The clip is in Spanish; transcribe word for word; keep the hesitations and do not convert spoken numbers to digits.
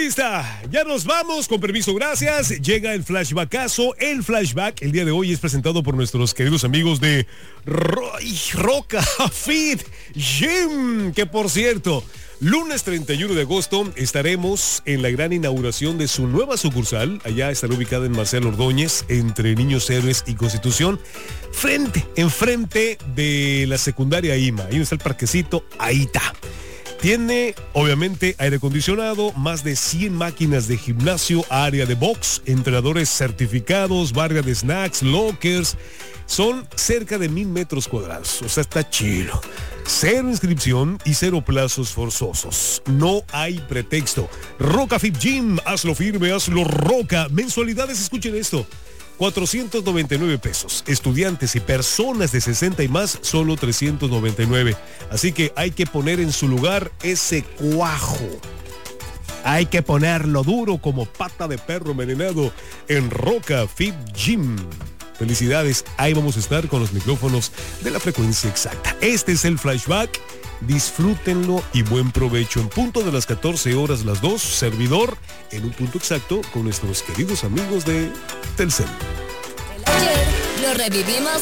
Ahí está, ya nos vamos, con permiso, gracias. Llega el flashbackazo. El flashback el día de hoy es presentado por nuestros queridos amigos de Ro- Roca Fit Gym, que por cierto, lunes treinta y uno de agosto estaremos en la gran inauguración de su nueva sucursal. Allá estará ubicada en Marcelo Ordóñez, entre Niños Héroes y Constitución, frente, enfrente de la secundaria I M A. Ahí está el parquecito, ahí está. Tiene, obviamente, aire acondicionado, más de cien máquinas de gimnasio, área de box, entrenadores certificados, barra de snacks, lockers. Son cerca de mil metros cuadrados, o sea, está chilo. Cero inscripción y cero plazos forzosos. No hay pretexto. Roca Fit Gym, hazlo firme, hazlo roca. Mensualidades, escuchen esto. cuatrocientos noventa y nueve pesos. Estudiantes y personas de sesenta y más, solo trescientos noventa y nueve. Así que hay que poner en su lugar ese cuajo. Hay que ponerlo duro como pata de perro envenenado en Roca Fit Gym. Felicidades, ahí vamos a estar con los micrófonos de la frecuencia exacta. Este es el flashback. Disfrútenlo y buen provecho. En punto de las catorce horas, las dos, servidor en un punto exacto con nuestros queridos amigos de Telcel. El ayer lo revivimos